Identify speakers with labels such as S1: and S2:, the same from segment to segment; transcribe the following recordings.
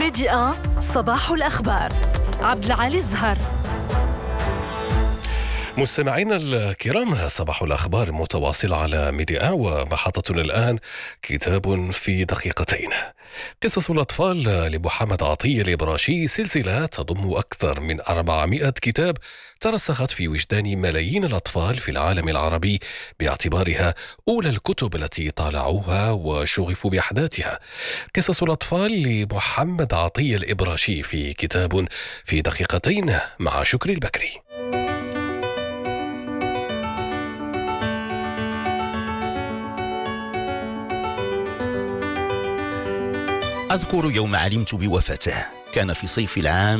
S1: ميدي 1 صباح الأخبار. عبد العالي الزهر.
S2: مستمعينا الكرام، صباح الأخبار متواصلة على ميديا، ومحطتنا الآن كتاب في دقيقتين. قصص الأطفال لمحمد عطية الإبراشي، سلسلة تضم أكثر من 400 كتاب ترسخت في وجدان ملايين الأطفال في العالم العربي باعتبارها أولى الكتب التي طالعوها وشغفوا بأحداثها. قصص الأطفال لمحمد عطية الإبراشي في كتاب في دقيقتين مع شكري البكري.
S3: أذكر يوم علمت بوفاته، كان في صيف العام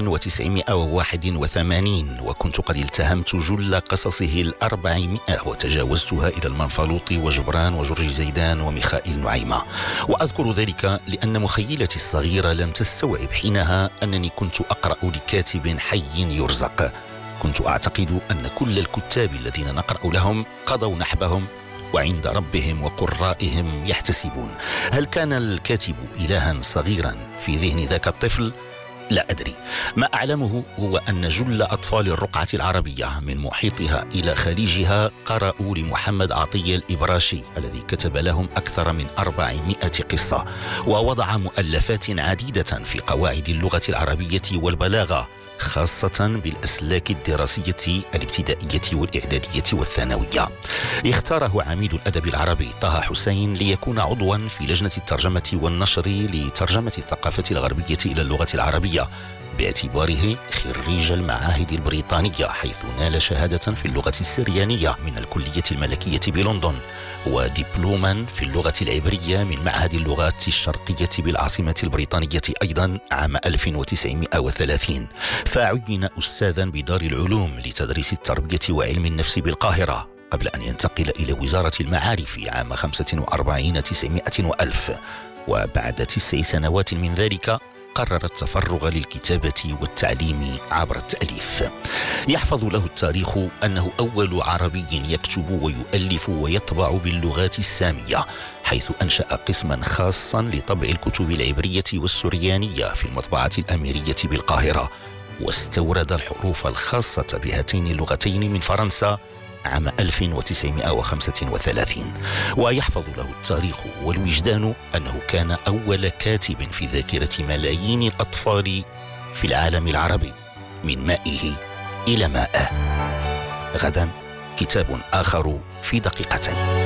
S3: 1981، وكنت قد التهمت جل قصصه 400 وتجاوزتها إلى المنفلوط وجبران وجرج زيدان وميخائيل نعيمة. وأذكر ذلك لأن مخيلتي الصغيرة لم تستوعب حينها أنني كنت أقرأ لكاتب حي يرزق. كنت أعتقد أن كل الكتاب الذين نقرأ لهم قضوا نحبهم وعند ربهم وقرائهم يحتسبون. هل كان الكاتب إلها صغيرا في ذهن ذاك الطفل؟ لا أدري. ما أعلمه هو أن جل أطفال الرقعة العربية من محيطها إلى خليجها قرأوا لمحمد عطية الإبراشي الذي كتب لهم أكثر من 400 قصة، ووضع مؤلفات عديدة في قواعد اللغة العربية والبلاغة، خاصة بالأسلاك الدراسية الابتدائية والإعدادية والثانوية. اختاره عميد الأدب العربي طه حسين ليكون عضوا في لجنة الترجمة والنشر لترجمة الثقافة الغربية إلى اللغة العربية، باعتباره خريج المعاهد البريطانية، حيث نال شهادة في اللغة السريانية من الكلية الملكية بلندن، ودبلوما في اللغة العبرية من معهد اللغات الشرقية بالعاصمة البريطانية أيضا عام 1930. فعين أستاذا بدار العلوم لتدريس التربية وعلم النفس بالقاهرة، قبل أن ينتقل إلى وزارة المعارف عام 45 900 وألف. وبعد 9 سنوات من ذلك قرر التفرغ للكتابة والتعليم عبر التأليف. يحفظ له التاريخ أنه أول عربي يكتب ويؤلف ويطبع باللغات السامية، حيث أنشأ قسما خاصا لطبع الكتب العبرية والسريانية في المطبعة الأميرية بالقاهرة، واستورد الحروف الخاصة بهاتين اللغتين من فرنسا عام 1935. ويحفظ له التاريخ والوجدان أنه كان أول كاتب في ذاكرة ملايين الأطفال في العالم العربي، من مائه إلى مائه. غدا كتاب آخر في دقيقتين.